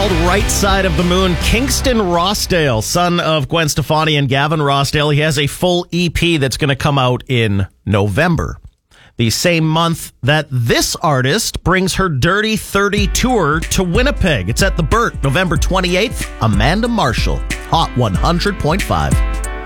called Right Side of the Moon. Kingston Rossdale, son of Gwen Stefani and Gavin Rossdale, he has a full EP that's going to come out in November. The same month that this artist brings her Dirty 30 tour to Winnipeg. It's at the Burt, November 28th. Amanda Marshall, Hot 100.5.